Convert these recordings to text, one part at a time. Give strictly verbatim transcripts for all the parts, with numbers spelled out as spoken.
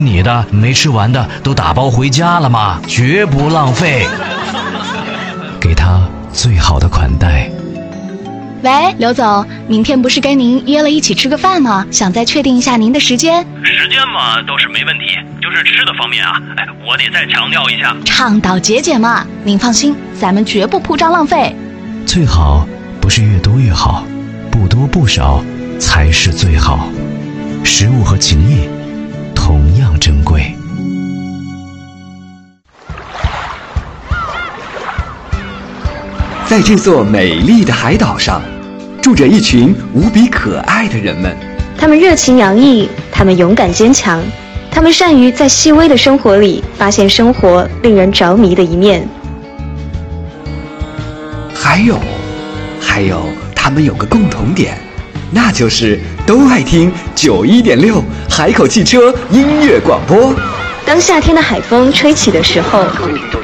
你的没吃完的都打包回家了吗？绝不浪费，给他最好的款待。 喂，刘总，明天不是跟您约了一起吃个饭吗？想再确定一下您的时间。 时间嘛倒是没问题，就是吃的方面啊，哎，我得再强调一下， 倡导节俭嘛。您放心，咱们绝不铺张浪费。 最好不是越多越好，不多不少才是最好。食物和情谊同样珍贵。 在这座美丽的海岛上，住着一群无比可爱的人们。 他们热情洋溢，他们勇敢坚强，他们善于在细微的生活里发现生活令人着迷的一面。 还有，还有，他们有个共同点，那就是都爱听九一点六海口汽车音乐广播。 当夏天的海风吹起的时候，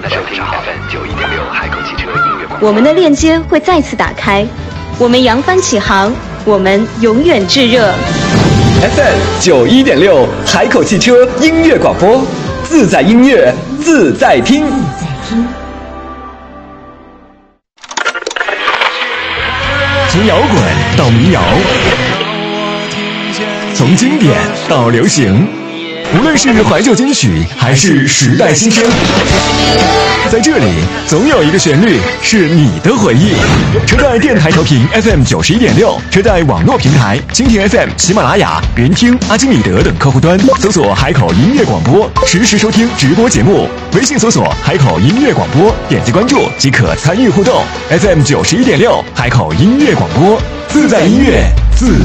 我们的链接会再次打开，我们扬帆起航，我们永远炙热。 F M 九一点六海口汽车音乐广播，自在音乐，自在听。 从摇滚到民谣，从经典到流行，无论是怀旧金曲还是时代新声，在这里总有一个旋律是你的回忆。车载电台调频 F M 九十一点六，车载网络平台蜻蜓 F M、喜马拉雅、别听、阿基米德等客户端搜索海口音乐广播，实时收听直播节目。微信搜索海口音乐广播，点击关注即可参与互动。F M 九十一点六，海口音乐广播，自在音乐，自